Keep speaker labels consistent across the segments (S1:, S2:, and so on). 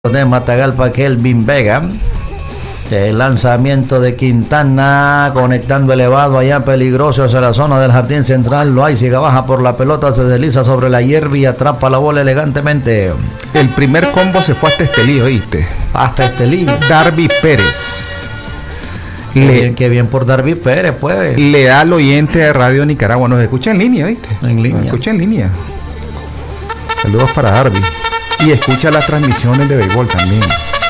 S1: de Matagalpa, Kelvin Vega. El lanzamiento de Quintana, conectando elevado allá, peligroso hacia la zona del jardín central. Loaiziga baja por la pelota, se desliza sobre la hierba y atrapa la bola elegantemente.
S2: El primer combo se fue hasta Estelí, ¿oíste?
S1: Hasta Estelí.
S2: Darby Pérez.
S1: Qué bien por Darby Pérez, pues.
S2: Leal oyente de Radio Nicaragua. Nos escucha en línea, ¿oíste?
S1: En línea.
S2: Nos escucha en línea. Saludos para Darby. Y escucha las transmisiones de béisbol también.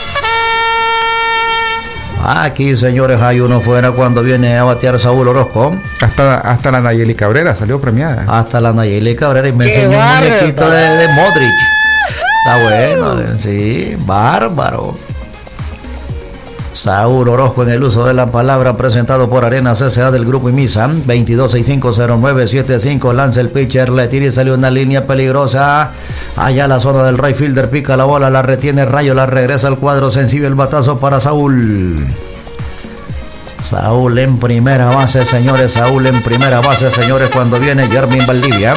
S1: Aquí, señores, hay uno fuera cuando viene a batear Saúl Orozco.
S2: Hasta la Nayeli Cabrera salió premiada.
S1: Hasta la Nayeli Cabrera, y me enseñó un muñequito de Modric. Está bueno, sí, bárbaro. Saúl Orozco en el uso de la palabra, presentado por Arena CCA del Grupo IMISA. 22650975, lanza el pitcher, le tira y salió una línea peligrosa. Allá la zona del right fielder, pica la bola, la retiene Rayo, la regresa al cuadro sensible, el batazo para Saúl. Saúl en primera base, señores, Saúl en primera base, señores, cuando viene Yermin Valdivia.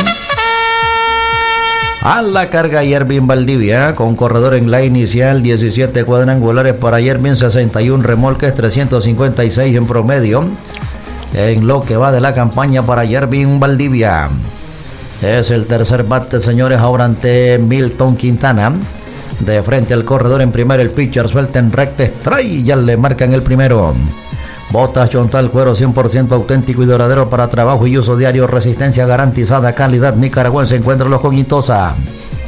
S1: A la carga Yermin Valdivia, con corredor en la inicial, 17 cuadrangulares para Yermin, 61 remolques, 356 en promedio. En lo que va de la campaña para Yermin Valdivia. Es el tercer bate, señores, ahora ante Milton Quintana. De frente al corredor en primera, el pitcher suelta en recta, strike, y ya le marcan el primero. Botas Chontal, cuero 100% auténtico y duradero para trabajo y uso diario, resistencia garantizada, calidad nicaragüense. Encuéntralos con Itosa.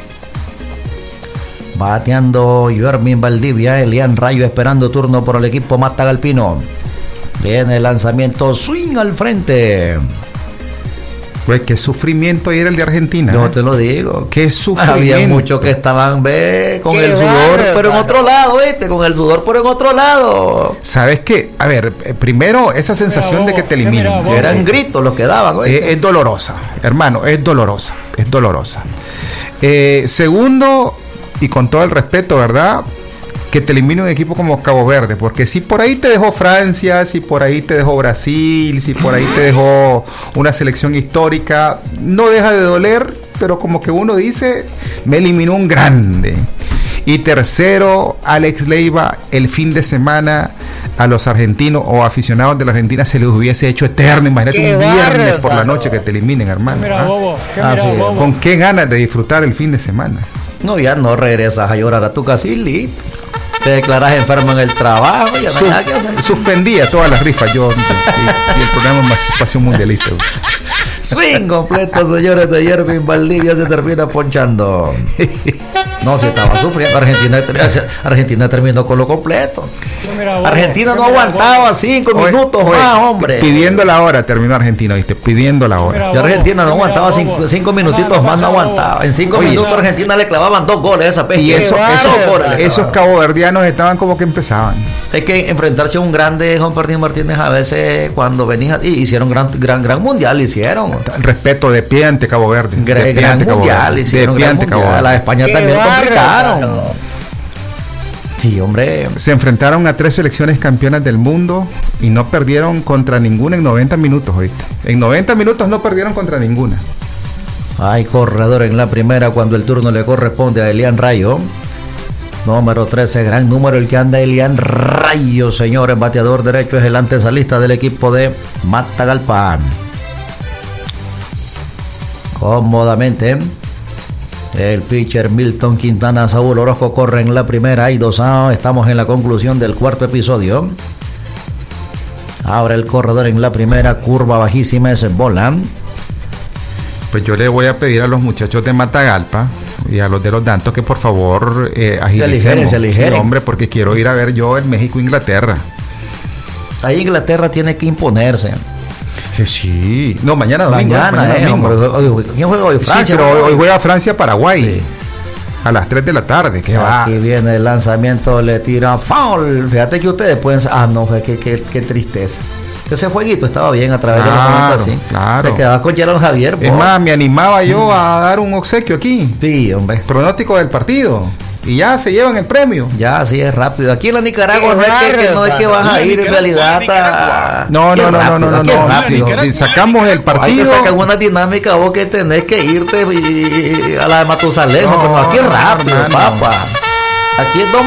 S1: Bateando Yermin Valdivia, Elian Rayo esperando turno por el equipo matagalpino. Viene el lanzamiento, swing al frente.
S2: Pues qué sufrimiento era el de Argentina.
S1: Yo te lo digo.
S2: Qué sufrimiento.
S1: Había muchos que estaban con el sudor, pero en otro lado, con el sudor, pero en otro lado.
S2: ¿Sabes qué? A ver, primero, esa sensación de que te eliminen.
S1: Eran gritos los que daban,
S2: es dolorosa, hermano, es dolorosa. Segundo, y con todo el respeto, ¿verdad?, que te elimine un equipo como Cabo Verde, porque si por ahí te dejó Francia, si por ahí te dejó Brasil, si por ahí te dejó una selección histórica, no deja de doler, pero como que uno dice, me eliminó un grande. Y tercero, Alex Leiva, el fin de semana a los argentinos o aficionados de la Argentina se les hubiese hecho eterno. Imagínate un viernes por la noche que te eliminen, hermano. ¿Con qué ganas de disfrutar el fin de semana?
S1: No, ya no regresas a llorar a tu casa y listo. Te declaras enfermo en el trabajo, ya no hay nada que hacer.
S2: Suspendía todas las rifas yo y el programa Emancipación Mundialista.
S1: Swing completo, señores, de Yermin Valdivia se termina ponchando. No, si estaba sufriendo. Argentina terminó con lo completo. Argentina no aguantaba 5 minutos más, hombre.
S2: Pidiendo la hora terminó Argentina, ¿viste? Pidiendo la hora.
S1: Y Argentina no aguantaba 5 minutitos más, no aguantaba. En 5 minutos Argentina le clavaban 2 goles a esa pesca.
S2: Y esos caboverdianos estaban como que empezaban.
S1: Es que enfrentarse a un grande, Juan Martínez, a veces cuando venía y hicieron gran mundial, hicieron.
S2: Respeto, de pie ante Cabo Verde.
S1: Gran mundial, hicieron gran mundial. La España también complicaron. Sí, hombre.
S2: Se enfrentaron a 3 selecciones campeonas del mundo y no perdieron contra ninguna en 90 minutos, ¿oíste? En 90 minutos no perdieron contra ninguna.
S1: Hay corredor en la primera cuando el turno le corresponde a Elian Rayo. Número 13, gran número el que anda Elian Rayo, señores. Bateador derecho, es el antesalista del equipo de Matagalpa. Cómodamente el pitcher Milton Quintana, Saúl Orozco corre en la primera, hay 2 outs, estamos en la conclusión del cuarto episodio. Ahora el corredor en la primera, curva bajísima, es bola.
S2: Pues yo le voy a pedir a los muchachos de Matagalpa y a los de los Dantos que por favor agilicen.
S1: Se aligeren.
S2: Sí, hombre, porque quiero ir a ver yo el México-Inglaterra.
S1: Ahí Inglaterra tiene que imponerse.
S2: Sí. No, mañana domingo.
S1: Hombre. ¿Quién juega hoy?
S2: Francia. Sí, pero hoy juega Francia-Paraguay. Sí. A las 3 de la tarde. ¿Qué va?
S1: Aquí viene el lanzamiento, le tira foul. Fíjate que ustedes pueden... qué tristeza. Ese jueguito estaba bien a través de los momentos así.
S2: Claro.
S1: Te quedabas con Gerald Javier.
S2: Es más, me animaba yo a dar un obsequio aquí.
S1: Sí, hombre.
S2: Pronóstico del partido. Y ya se llevan el premio.
S1: Ya, así es rápido. Aquí en la Nicaragua no es que vas a ir en realidad.
S2: No. Sacamos el partido.
S1: Ahí te sacan una dinámica vos que tenés que irte a la de Matusalén. Pero aquí es rápido, papá. Aquí es Don